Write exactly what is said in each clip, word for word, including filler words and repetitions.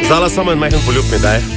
Zala samo en majhen poljub mi daj.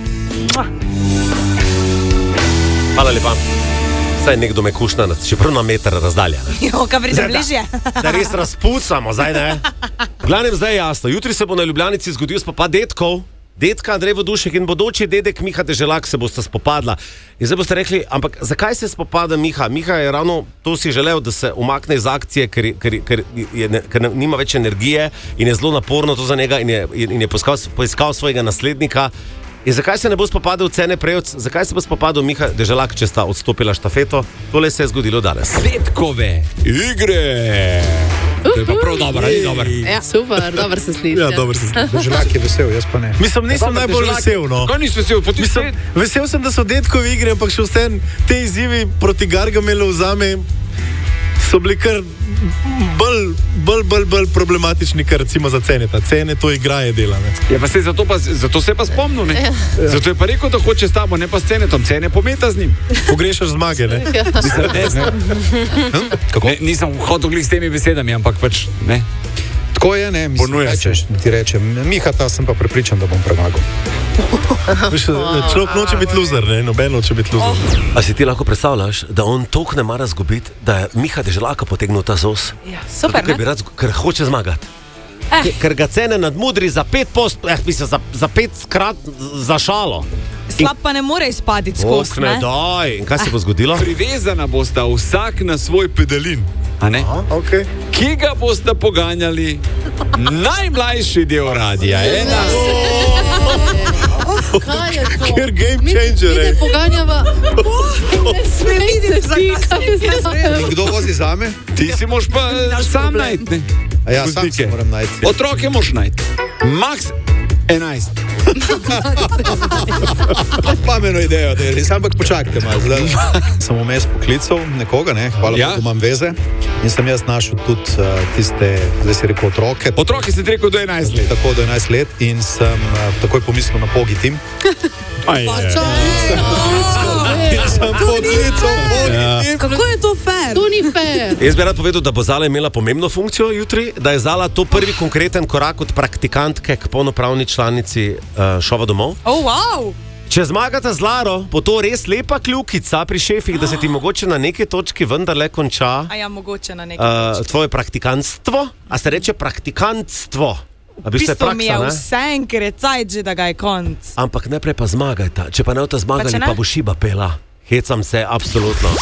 Hvala lepa. Saj nekdo me kušna, čeprav na meter razdalja. Jo, kaj pride bližje. Da res razpucamo, zdaj ne. V glavnem zdaj je jasno, jutri se bo na Ljubljanici zgodil spopad detkov, dedka Andrej Vodušek in bodoči dedek Miha Deželak se bosta spopadla. In zdaj boste rekli, ampak zakaj se spopada Miha? Miha je ravno to si želel, da se umakne iz akcije, ker, ker, ker, je, ker nima več energije in je zelo naporno to za njega in je, in je poiskal, poiskal svojega naslednika. In zakaj se ne bo spopadal Cene Prejovc? Zakaj se bo spopadal Miha Deželak, če sta odstopila štafeto? Tole se je zgodilo danes. Detkove igre! To je pa prav dobro, ali dobro? Ja, super, dobro se sliši. Ja, dobro se sliši. Deželak je vesel, jaz pa ne. Mislim, nisem ja, najbolj Deželak... vesel, no. Kaj nisi vesel? Mislim, vesel sem, da so detkovi igre, ampak še vse te izzivi proti Gargamelu vzame so bili kar bolj, bolj, bolj, bolj problematični, kar recimo za Cene. Ta Cene to igraje dela, ne. Ja, pa se zato, pa, zato se pa spomnil, ne. Ja. Zato je pa rekel, da hoče s tabo, ne pa s Cenetom. Cene pometa z njim. Pogrešaš zmage, ne. Ja. Nisem, ne, ne. Kako? Ne, nisem hodil glih s temi besedami, ampak pač, ne. Tako je, ne, mislim, rečeš, ti rečem, Mihata sem pa prepričan, da bom premagal. Človek noče biti loser, ne, noben noče biti loser. Oh. A si ti lahko predstavljaš, da on toliko ne mara zgubiti, da je Miha Deželaka potegnil ta zos? Ja, super, ker, rad, ker hoče zmagati. Eh. Ker ga Cene nadmudri za pet post, eh, mislim, za, za pet skrat za šalo. Slab pa ne more izpaditi skozi, ne? Daj. In kaj se bo zgodilo? Privezana bosta vsak na svoj pedalin. A ne? Aha, okay. Ki ga boste poganjali najmlajši del radija. Ena. Kaj je to? Ker game changer, mi, mi poganjava. Ne vidim, zakaj. In kdo vozi zame? Ti si moš pa sam najti. A ja, sam se moram najti. Otroke moš najti. Max enajst. Pameno idejo, da je. Ampak počakajte malo. Zdaj sem vmes poklical nekoga, ne? Hvala, ja? da imam veze. In sem jaz našel tudi uh, tiste, zdaj si rekel, otroke. Otroke si rekel do enajst let. Tako do enajst let in sem uh, takoj pomislil na Pogi Tim. Aj, Pa je. čaj, Sem poklical Pogi Tim. Kako je to fair? to ni fair. Jaz bi rad povedal, da bo Zala imela pomembno funkcijo jutri, da je Zala to prvi konkreten korak od praktikantke k polnopravni članici uh, šova domov. Oh, wow. Če zmagata z Laro, bo to res lepa kljukica pri šefih, da se ti mogoče na neki točki vendarle konča A ja, mogoče na neki uh, točki. tvoje praktikantstvo. A se reče praktikantstvo? A V bi se bistvu mi je praksa, ne? vse en, ker je cajt že, da ga je konc. Ampak najprej pa zmagajta. Če pa ne boste zmagali, Pa če ne? pa bo šiba pela. Hecam se, absolutno.